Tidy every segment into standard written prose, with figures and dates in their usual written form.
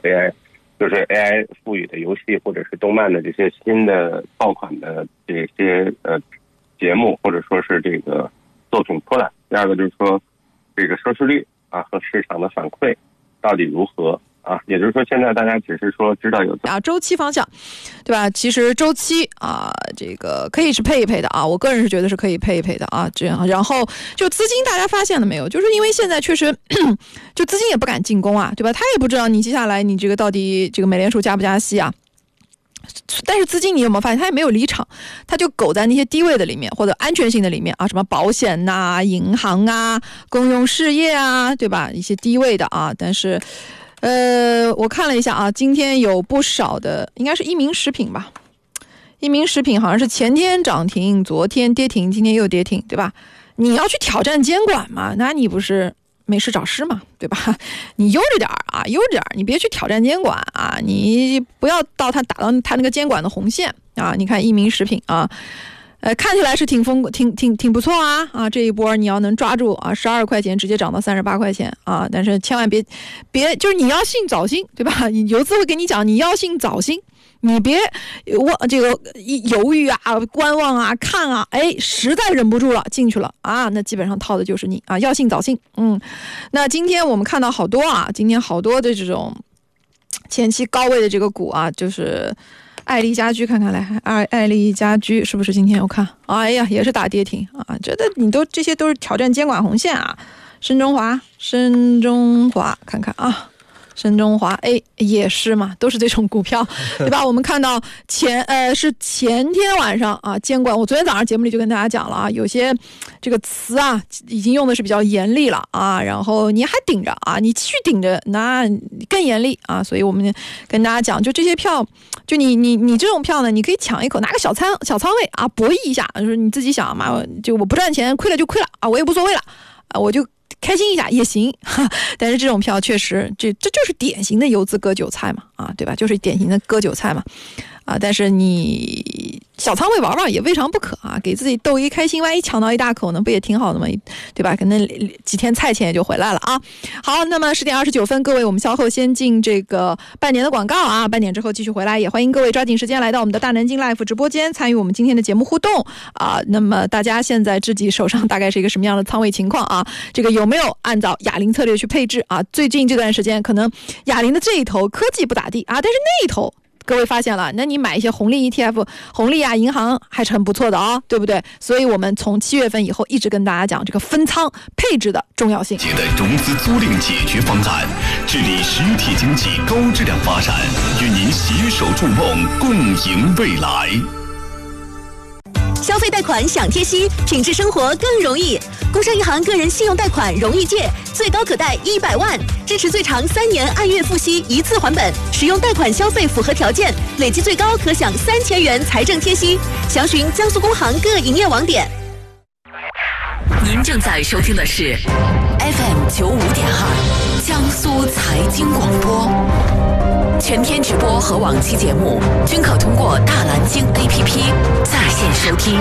AI， 就是 AI 赋予的游戏或者是动漫的这些新的爆款的这些节目或者说是这个作品出来。第二个就是说这个收视率啊和市场的反馈到底如何啊？也就是说现在大家只是说知道有周期方向，对吧？其实周期啊，这个可以是配一配的啊，我个人是觉得是可以配一配的啊。这样，然后就资金，大家发现了没有？就是因为现在确实就资金也不敢进攻啊，对吧？他也不知道你接下来你这个到底这个美联储加不加息啊。但是资金你有没有发现，它也没有离场，它就苟在那些低位的里面或者安全性的里面啊，什么保险呐、银行啊、公用事业啊，对吧？一些低位的啊，但是我看了一下啊，今天有不少的，应该是一鸣食品吧。一鸣食品好像是前天涨停，昨天跌停，今天又跌停，对吧？你要去挑战监管嘛，那你不是没事找事嘛，对吧？你悠着点啊，悠着点，你别去挑战监管啊，你不要打到他那个监管的红线啊。你看一鸣食品啊，看起来是挺不错啊，这一波你要能抓住啊，12块钱直接涨到38块钱啊，但是千万别就是你要信早新，对吧？你游资会跟你讲你要信早新。你别这个犹豫啊、观望啊、看啊，实在忍不住了进去了啊，那基本上套的就是你啊，要信早信。那今天我们看到好多啊，今天好多的这种前期高位的这个股啊，就是爱丽家居，看看来爱丽家居是不是今天我看，哎呀也是打跌停啊，觉得你都这些都是挑战监管红线啊。深中华看看啊。深中华也是嘛，都是这种股票，对吧？我们看到是前天晚上啊，监管，我昨天早上节目里就跟大家讲了啊，有些这个词啊已经用的是比较严厉了啊，然后你还顶着啊，你继续顶着，那更严厉啊，所以我们跟大家讲，就这些票，就你这种票呢，你可以抢一口，拿个小仓位啊，博弈一下，就是你自己想嘛，就我不赚钱，亏了就亏了啊，我也无所谓了啊，我就开心一下也行，但是这种票确实，这就是典型的游资割韭菜嘛，啊，对吧？就是典型的割韭菜嘛，啊，但是你小仓位玩玩也未尝不可啊，给自己逗一开心，万一抢到一大口呢，不也挺好的吗？对吧？可能几天菜钱也就回来了啊。好，那么10点29分，各位，我们稍后先进这个半点的广告啊，半点之后继续回来，也欢迎各位抓紧时间来到我们的大南京 Live 直播间，参与我们今天的节目互动啊。那么大家现在自己手上大概是一个什么样的仓位情况啊？这个有没有按照哑铃策略去配置啊？最近这段时间可能哑铃的这一头科技不咋地啊，但是那一头各位发现了，那你买一些红利 ETF， 红利啊，银行还是很不错的哦，对不对？所以我们从7月份以后一直跟大家讲这个分仓配置的重要性。 的融资租赁解决方案，致力实体经济高质量发展，与您携手筑梦，共赢未来。 消费贷款享贴息，品质生活更容易。工商银行个人信用贷款容易借，最高可贷100万，支持最长3年按月付息，一次还本。使用贷款消费符合条件，累计最高可享3000元财政贴息。详询江苏工行各营业网点。 您正在收听的是 FM 95.2江苏财经广播。全天直播和往期节目均可通过大蓝鲸 APP 在线收听。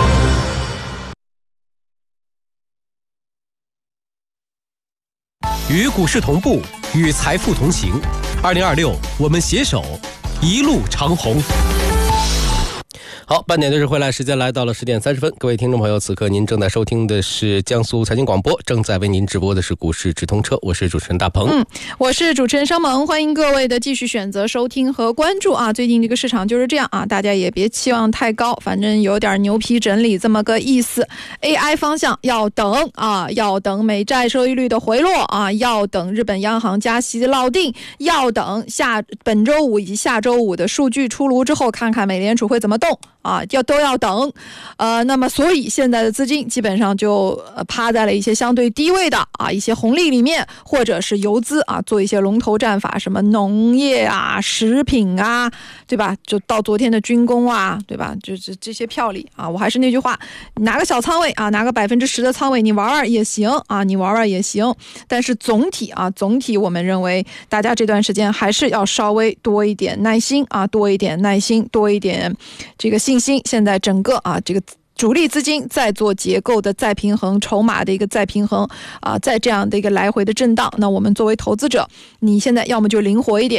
与股市同步，与财富同行。2026，我们携手一路长虹。好，半点的是回来，时间来到了10点30分。各位听众朋友，此刻您正在收听的是江苏财经广播，正在为您直播的是股市直通车，我是主持人大鹏。 我是主持人商萌，欢迎各位的继续选择收听和关注啊。最近这个市场就是这样啊，大家也别期望太高，反正有点牛皮整理这么个意思。AI 方向要等啊，要等美债收益率的回落啊，要等日本央行加息的落定，要等本周五以及下周五的数据出炉之后，看看美联储会怎么动。啊，都要等，那么所以现在的资金基本上就趴在了一些相对低位的啊一些红利里面，或者是游资啊做一些龙头战法，什么农业啊、食品啊，对吧？就到昨天的军工啊，对吧？就是这些票里啊，我还是那句话，拿个小仓位啊，拿个10%的仓位，你玩玩也行啊，你玩玩也行。但是总体我们认为大家这段时间还是要稍微多一点耐心啊，多一点耐心，多一点这个信心。现在整个这个主力资金在做结构的再平衡，筹码的一个再平衡啊，在这样的一个来回的震荡，那我们作为投资者，你现在要么就灵活一点